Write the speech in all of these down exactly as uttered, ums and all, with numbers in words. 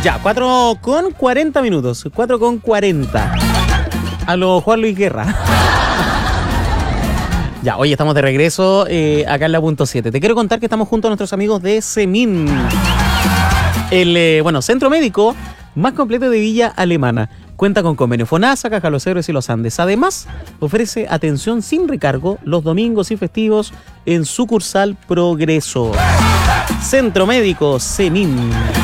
Ya, cuatro con cuarenta minutos. cuatro con cuarenta. A lo Juan Luis Guerra. Ya, hoy estamos de regreso eh, acá en la punto siete. Te quiero contar que estamos junto a nuestros amigos de Semin. El, eh, bueno, centro médico más completo de Villa Alemana. Cuenta con convenio FONASA, Caja Los Héroes y Los Andes. Además, ofrece atención sin recargo los domingos y festivos en sucursal Progreso. Centro Médico Semin.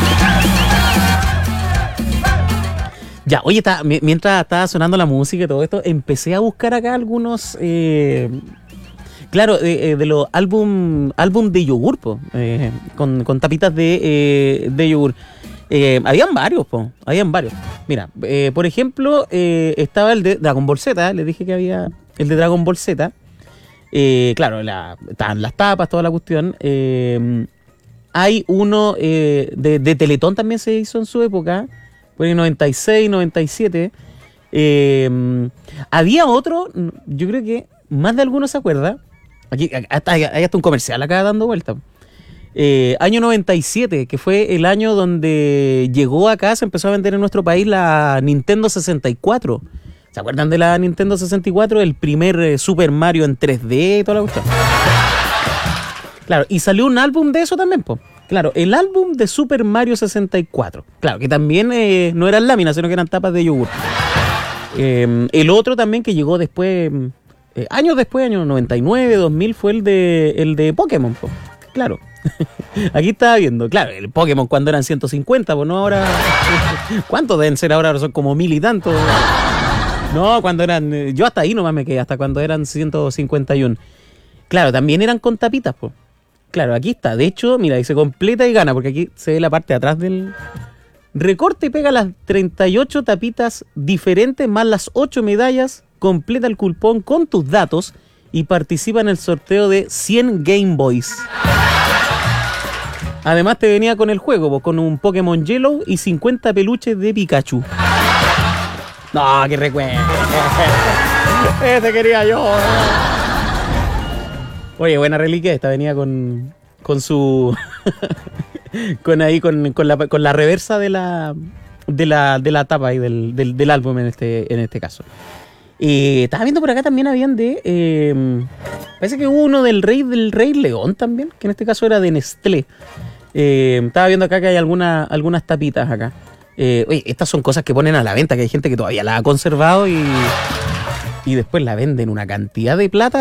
Ya, oye, está, mientras estaba sonando la música y todo esto, empecé a buscar acá algunos... Eh, claro, de, de los álbum, álbum de yogur, po, eh, con, con tapitas de, eh, de yogur. Eh, habían varios, po, habían varios. Mira, eh, por ejemplo, eh, estaba el de Dragon Ball Z, les dije que había el de Dragon Ball Z. Eh, claro, la, estaban las tapas, toda la cuestión. Eh, hay uno eh, de, de Teletón también se hizo en su época, por el noventa y seis, noventa y siete. Eh, había otro, yo creo que más de algunos se acuerda. Aquí hasta, hay hasta un comercial acá dando vuelta. Eh, año noventa y siete, que fue el año donde llegó acá, se empezó a vender en nuestro país la Nintendo sesenta y cuatro. ¿Se acuerdan de la Nintendo sesenta y cuatro? El primer eh, Super Mario en tres D y toda la cuestión. Claro, y salió un álbum de eso también, po. Claro, el álbum de Super Mario sesenta y cuatro. Claro, que también eh, no eran láminas, sino que eran tapas de yogur. Eh, el otro también que llegó después... Eh, años después, años noventa y nueve, dos mil, fue el de el de Pokémon, po. Claro. Aquí estaba viendo, claro, el Pokémon cuando eran ciento cincuenta, pues no ahora. ¿Cuántos deben ser ahora? Son como mil y tantos. No, cuando eran. Yo hasta ahí nomás me quedé, hasta cuando eran ciento cincuenta y uno. Claro, también eran con tapitas, pues. Claro, aquí está. De hecho, mira, ahí se completa y gana, porque aquí se ve la parte de atrás del. Recorte y pega las treinta y ocho tapitas diferentes, más las ocho medallas. Completa el cupón con tus datos y participa en el sorteo de cien Game Boys. Además te venía con el juego, con un Pokémon Yellow y cincuenta peluches de Pikachu. No, qué recuerdo. Ese quería yo. Oye, buena reliquia. Esta venía con, con su... con ahí, con, con, la, con la reversa de la, de la, de la tapa ahí del, del, del álbum en este, en este caso. Eh, estaba viendo por acá también habían de... Eh, parece que hubo uno del Rey del Rey León también, que en este caso era de Nestlé. Eh, estaba viendo acá que hay alguna, algunas tapitas acá. Eh, oye, estas son cosas que ponen a la venta, que hay gente que todavía la ha conservado y, y después la venden una cantidad de plata.